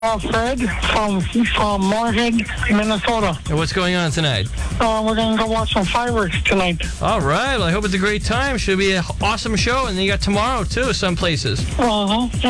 Fred from Moorhead, Minnesota. And what's going on tonight? We're going to go watch some fireworks tonight. All right. Well, I hope it's a great time. Should be an awesome show. And then you got tomorrow, too, some places. Uh-huh.